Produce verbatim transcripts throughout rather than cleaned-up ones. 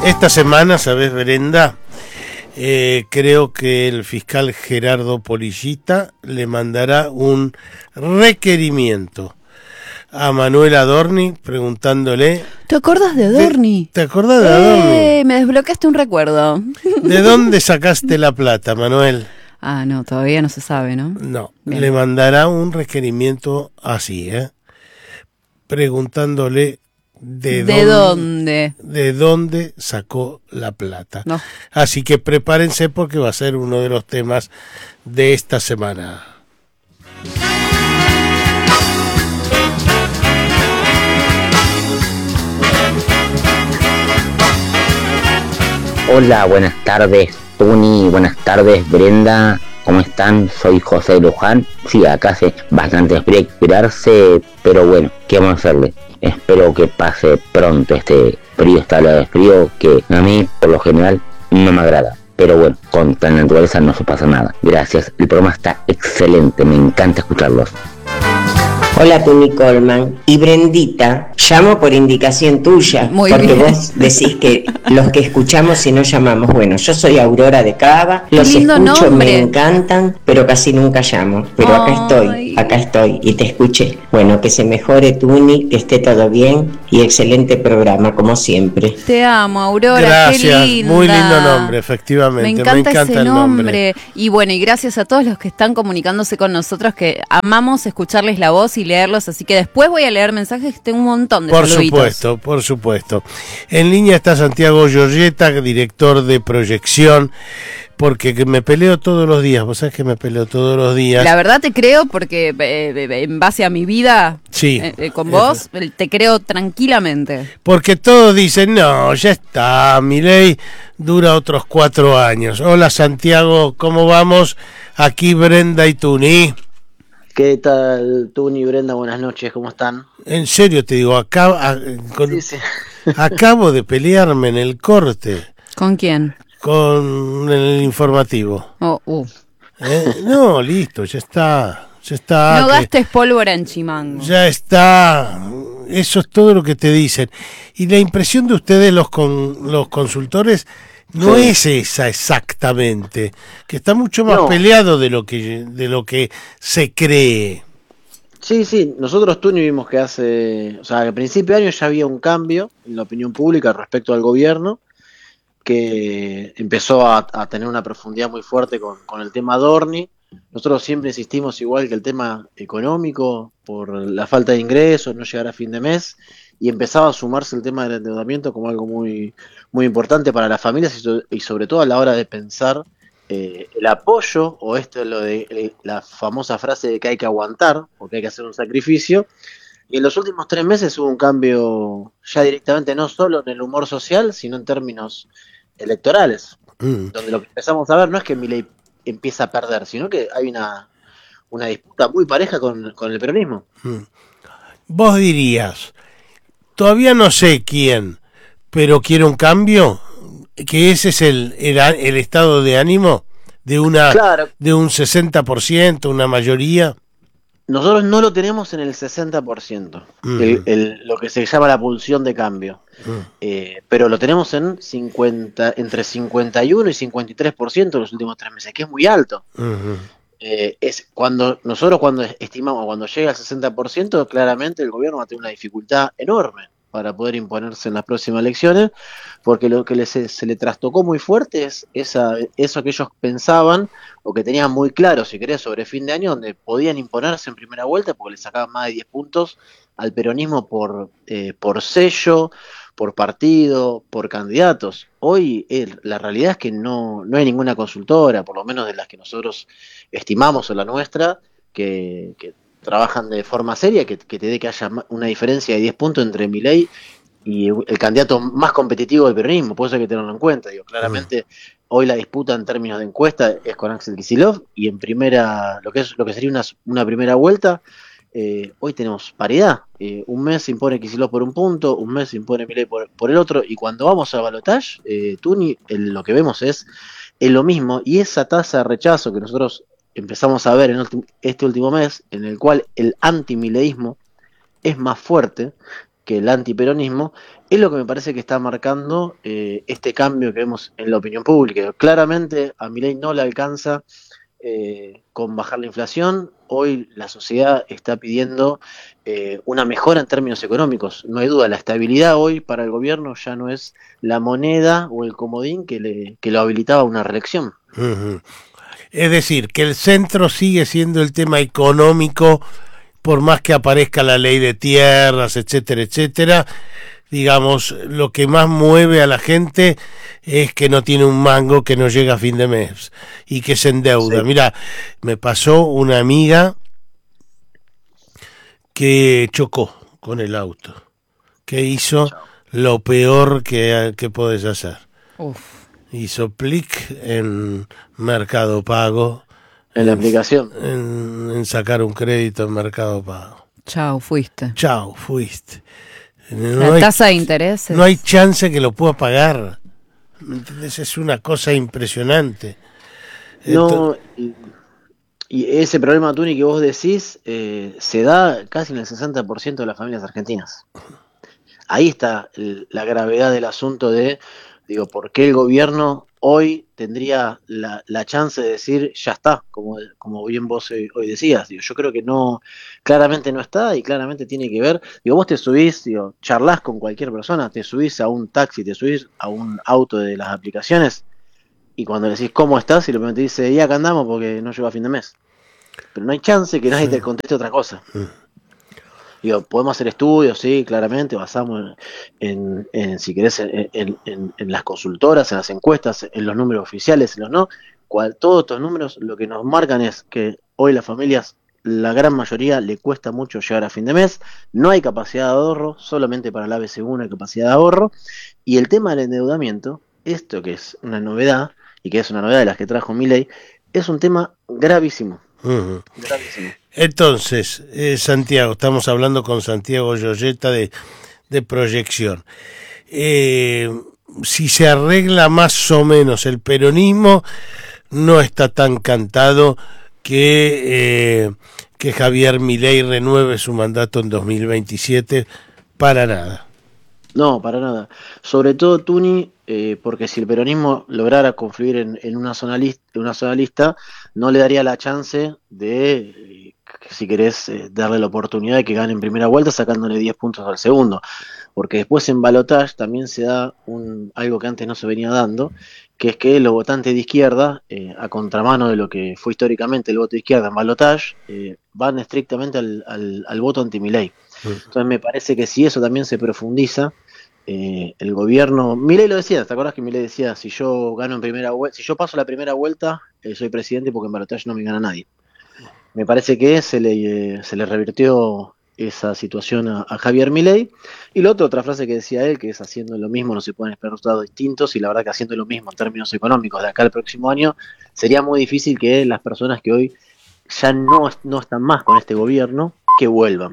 Esta semana, ¿sabes, Brenda? Eh, creo que el fiscal Gerardo Policita le mandará un requerimiento a Manuel Adorni preguntándole... ¿Te acuerdas de Adorni? ¿Te, ¿te acuerdas de Adorni? Eh, me desbloqueaste un recuerdo. ¿De dónde sacaste la plata, Manuel? Ah, no, todavía no se sabe, ¿no? No, Bien. Le mandará un requerimiento así, ¿eh? Preguntándole de, ¿De dónde, dónde? de dónde sacó la plata. No. Así que prepárense porque va a ser uno de los temas de esta semana. Hola, buenas tardes, Tuni, buenas tardes, Brenda, ¿cómo están? Soy José Luján. Sí, acá hace bastante frío, esperarse, pero bueno, ¿qué vamos a hacerle? Espero que pase pronto este frío, esta ola de frío que a mí, por lo general, no me agrada. Pero bueno, contra la naturaleza no se pasa nada. Gracias, el programa está excelente, me encanta escucharlos. Hola, Tuni Coleman y Brendita, llamo por indicación tuya, Muy porque bien. vos decís que los que escuchamos y no llamamos. Bueno, yo soy Aurora de Cava, Qué los lindo escucho, nombre. me encantan, pero casi nunca llamo. Pero acá estoy, Ay. acá estoy y te escuché. Bueno, que se mejore, Tuni, que esté todo bien y excelente programa, como siempre. Te amo, Aurora, Gracias, qué linda. muy lindo nombre, efectivamente. Me encanta, me encanta ese el nombre. nombre. Y bueno, y gracias a todos los que están comunicándose con nosotros, que amamos escucharles la voz y leerlos, así que después voy a leer mensajes, tengo un montón de Por saluditos. supuesto, por supuesto. En línea está Santiago Giorgetta, director de proyección, porque que me peleo todos los días, vos sabés que me peleo todos los días. La verdad te creo porque eh, eh, en base a mi vida Sí, eh, eh, con vos, eh, te creo tranquilamente. Porque todos dicen, no, ya está, Milei dura otros cuatro años. Hola Santiago, ¿cómo vamos? Aquí Brenda y Tuni. ¿Qué tal, Tuni y Brenda? Buenas noches, ¿cómo están? En serio te digo, acabo, a- con- Sí, sí. acabo de pelearme en el corte ¿Con quién? con el informativo. Oh, uh. ¿Eh? No, listo, ya está, ya está. No que- gastes pólvora en Chimango. Ya está, eso es todo lo que te dicen. Y la impresión de ustedes, los con, los consultores, no Sí. es esa exactamente, que está mucho más No. peleado de lo que de lo que se cree. Sí, sí, nosotros, Tuni, vimos que hace, o sea, que a principio de año ya había un cambio en la opinión pública respecto al gobierno, que empezó a, a tener una profundidad muy fuerte con, con el tema Adorni. Nosotros siempre insistimos igual que el tema económico, por la falta de ingresos, no llegar a fin de mes, y empezaba a sumarse el tema del endeudamiento como algo muy, muy importante para las familias y, so- y sobre todo a la hora de pensar eh, el apoyo, o esto es lo de eh, la famosa frase de que hay que aguantar, porque hay que hacer un sacrificio. Y en los últimos tres meses hubo un cambio ya directamente no solo en el humor social, sino en términos electorales, Mm. donde lo que empezamos a ver no es que Milei empieza a perder, sino que hay una, una disputa muy pareja con, con el peronismo. Mm. Vos dirías, todavía no sé quién, pero quiero un cambio, que ese es el, el, a- el estado de ánimo de una Claro, de un sesenta por ciento, una mayoría. nosotros no lo tenemos en el sesenta por ciento, Mm. el, el- lo que se llama la pulsión de cambio. Mm. Eh, pero lo tenemos en cincuenta, entre cincuenta y uno y cincuenta y tres por ciento en los últimos tres meses, que es muy alto. Ujú. Eh, es cuando nosotros cuando estimamos cuando llega al sesenta por ciento, claramente el gobierno va a tener una dificultad enorme para poder imponerse en las próximas elecciones, porque lo que le, se, se le trastocó muy fuerte es esa, eso que ellos pensaban o que tenían muy claro, si querés, sobre fin de año, donde podían imponerse en primera vuelta porque le sacaban más de diez puntos al peronismo por, eh, por sello, por partido, por candidatos. Hoy eh, la realidad es que no, no hay ninguna consultora, por lo menos de las que nosotros estimamos o la nuestra, que, que trabajan de forma seria, que, que te dé que haya ma- una diferencia de diez puntos entre Milei y el candidato más competitivo del peronismo. Por eso hay que tenerlo en cuenta. Digo, claramente hoy la disputa en términos de encuesta es con Axel Kicillof, y en primera, lo que es lo que sería una, una primera vuelta, eh, hoy tenemos paridad. Eh, un mes se impone Kicillof por un punto, un mes se impone Milei por, por el otro, y cuando vamos a balotaje, eh, Tuni, el- lo que vemos es, es lo mismo, y esa tasa de rechazo que nosotros empezamos a ver en ulti- este último mes, en el cual el antimileísmo es más fuerte que el antiperonismo, es lo que me parece que está marcando eh, este cambio que vemos en la opinión pública. Claramente a Milei no le alcanza eh, con bajar la inflación. Hoy la sociedad está pidiendo eh, una mejora en términos económicos. No hay duda, la estabilidad hoy para el gobierno ya no es la moneda o el comodín que, le, que lo habilitaba a una reelección. Uh-huh. Es decir, que el centro sigue siendo el tema económico, por más que aparezca la ley de tierras, etcétera, etcétera. Digamos, lo que más mueve a la gente es que no tiene un mango, que no llega a fin de mes y que se endeuda. Sí. Mira, me pasó una amiga que chocó con el auto, que hizo Chao. lo peor que, que podés hacer. Uf. Hizo clic en Mercado Pago. En la aplicación. En, en sacar un crédito en Mercado Pago. Chao, fuiste. Chao, fuiste. No la hay, tasa de intereses. No hay chance que lo pueda pagar. ¿Entendés? Es una cosa impresionante. No, y, y ese problema, Tuni, que vos decís, eh, se da casi en el sesenta por ciento de las familias argentinas. Ahí está el, la gravedad del asunto de, digo, ¿por qué el gobierno hoy tendría la, la chance de decir ya está, como, como bien vos hoy, hoy decías? Digo, yo creo que no, claramente no está, y claramente tiene que ver, digo, vos te subís, digo, charlás con cualquier persona, te subís a un taxi, te subís a un auto de las aplicaciones, y cuando le decís ¿cómo estás? Y lo primero te dice, ya acá andamos porque no llegó a fin de mes. Pero no hay chance que nadie te conteste otra cosa. Digo, podemos hacer estudios, sí, claramente, basamos en, en, en si querés, en, en, en, en las consultoras, en las encuestas, en los números oficiales, en los no. Cual, todos estos números lo que nos marcan es que hoy las familias, la gran mayoría, le cuesta mucho llegar a fin de mes, no hay capacidad de ahorro, solamente para el A B C uno hay capacidad de ahorro, y el tema del endeudamiento, esto que es una novedad, y que es una novedad de las que trajo Milei, es un tema gravísimo. Uh-huh. Gravísimo. Entonces, eh, Santiago, estamos hablando con Santiago Giorgetta de, de Proyección. Eh, si se arregla más o menos el peronismo, no está tan cantado que, eh, que Javier Milei renueve su mandato en dos mil veintisiete, para nada. No, para nada. Sobre todo, Tuni, eh, porque si el peronismo lograra confluir en, en una, sola lista, una sola lista, no le daría la chance de, eh, si querés, eh, darle la oportunidad de que gane en primera vuelta sacándole diez puntos al segundo. Porque después en balotaje también se da un, algo que antes no se venía dando, que es que los votantes de izquierda, eh, a contramano de lo que fue históricamente el voto de izquierda en balotaje, eh, van estrictamente al, al, al voto anti-Milei. Entonces me parece que si eso también se profundiza, eh, el gobierno, Milei lo decía, ¿te acuerdas que Milei decía, si yo gano en primera vuelta, si yo paso la primera vuelta, eh, soy presidente porque en balotaje no me gana nadie? Me parece que se le, eh, se le revirtió esa situación a, a Javier Milei. Y lo otro, otra frase que decía él, que es haciendo lo mismo no se pueden esperar resultados distintos, y la verdad que haciendo lo mismo en términos económicos de acá al próximo año, sería muy difícil que las personas que hoy ya no, no están más con este gobierno, que vuelvan.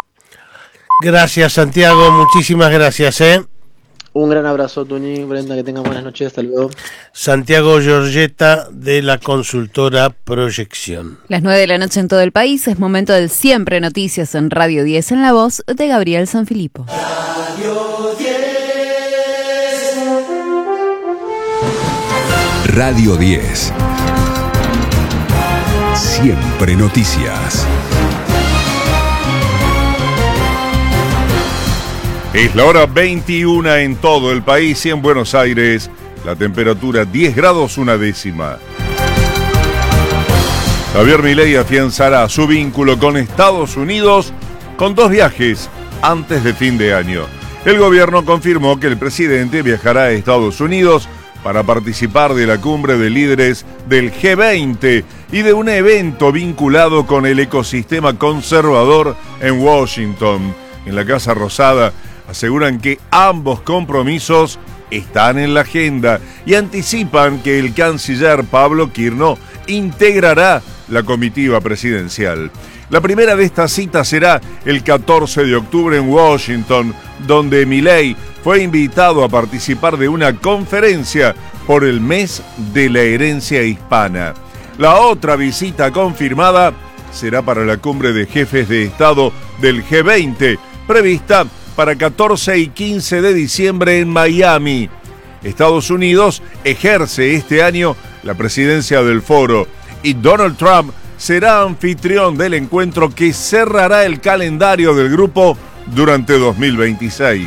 Gracias, Santiago, muchísimas gracias, ¿eh? Un gran abrazo, Tuni, Brenda, que tengan buenas noches, hasta luego. Santiago Giorgetta, de la consultora Proyección. Las nueve de la noche en todo el país, es momento del Siempre Noticias en Radio diez, en la voz de Gabriel Sanfilippo. Radio diez. Radio diez. Siempre Noticias. Es la hora veintiuna en todo el país y en Buenos Aires la temperatura diez grados una décima. Javier Milei afianzará su vínculo con Estados Unidos con dos viajes antes de fin de año. El gobierno confirmó que el presidente viajará a Estados Unidos para participar de la cumbre de líderes del G veinte y de un evento vinculado con el ecosistema conservador en Washington. En la Casa Rosada aseguran que ambos compromisos están en la agenda y anticipan que el canciller Pablo Kirno integrará la comitiva presidencial. La primera de estas citas será el catorce de octubre en Washington, donde Milei fue invitado a participar de una conferencia por el mes de la herencia hispana. La otra visita confirmada será para la cumbre de jefes de Estado del G veinte, prevista para catorce y quince de diciembre en Miami. Estados Unidos ejerce este año la presidencia del foro y Donald Trump será anfitrión del encuentro que cerrará el calendario del grupo durante dos mil veintiséis.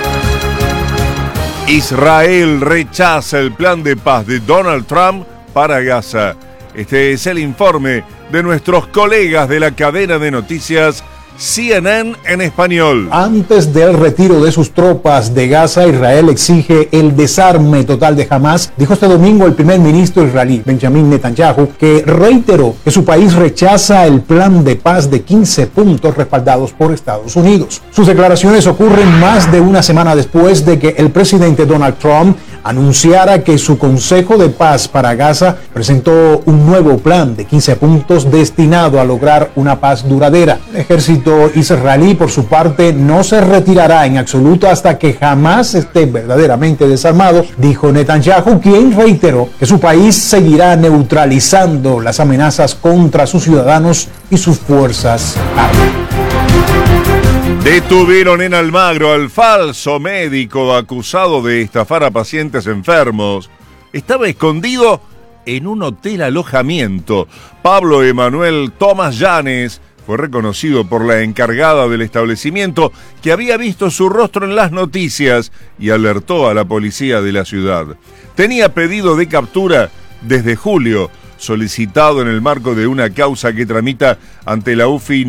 Israel rechaza el plan de paz de Donald Trump para Gaza. Este es el informe de nuestros colegas de la cadena de noticias C N N en español. Antes del retiro de sus tropas de Gaza, Israel exige el desarme total de Hamás, dijo este domingo el primer ministro israelí, Benjamin Netanyahu, que reiteró que su país rechaza el plan de paz de quince puntos respaldados por Estados Unidos. Sus declaraciones ocurren más de una semana después de que el presidente Donald Trump anunciara que su Consejo de Paz para Gaza presentó un nuevo plan de quince puntos destinado a lograr una paz duradera. El ejército israelí, por su parte, no se retirará en absoluto hasta que jamás esté verdaderamente desarmado, dijo Netanyahu, quien reiteró que su país seguirá neutralizando las amenazas contra sus ciudadanos y sus fuerzas armadas. Detuvieron en Almagro al falso médico acusado de estafar a pacientes enfermos. Estaba escondido en un hotel alojamiento. Pablo Emanuel Tomás Llanes fue reconocido por la encargada del establecimiento, que había visto su rostro en las noticias y alertó a la policía de la ciudad. Tenía pedido de captura desde julio, solicitado en el marco de una causa que tramita ante la U F I